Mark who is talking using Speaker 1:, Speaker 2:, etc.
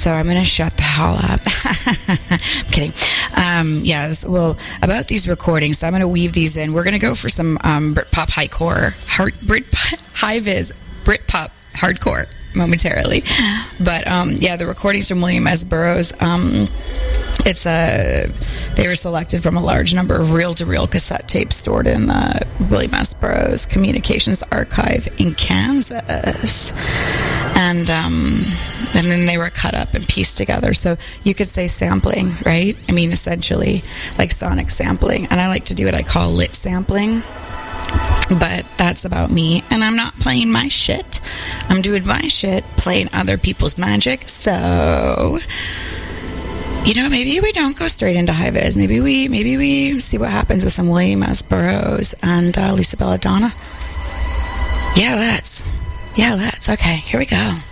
Speaker 1: So I'm going to shut the hell up. I'm kidding. Yes. Well, about these recordings, so I'm going to weave these in. We're going to go for some Britpop high-vis Britpop hardcore momentarily. But the recordings from William S. Burroughs, they were selected from a large number of reel-to-reel cassette tapes stored in the William S. Burroughs Communications Archive in Kansas. And then they were cut up and pieced together. So you could say sampling, right? I mean, essentially, like sonic sampling. And I like to do what I call lit sampling. But that's about me. And I'm not playing my shit. I'm doing my shit, playing other people's magic. So, maybe we don't go straight into high vis. Maybe we see what happens with some William S. Burroughs and Lisa Belladonna. Yeah, let's. Okay, here we go.